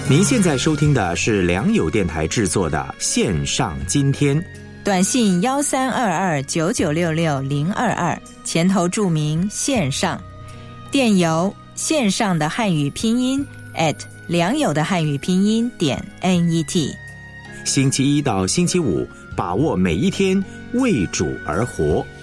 您现在收听的是良友电台制作的线上今天， 短信132299660022，前头注明线上，电邮线上的汉语拼音良友的汉语拼音.net。 星期一到星期五，把握每一天，为主而活。